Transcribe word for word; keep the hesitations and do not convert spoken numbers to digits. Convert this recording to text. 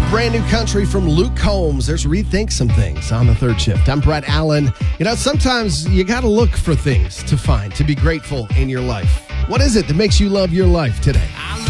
brand new country from Luke Combs. There's Rethink Some Things on the third shift. I'm Brett Allen. You know, sometimes you got to look for things to find, to be grateful in your life. What is it that makes you love your life today?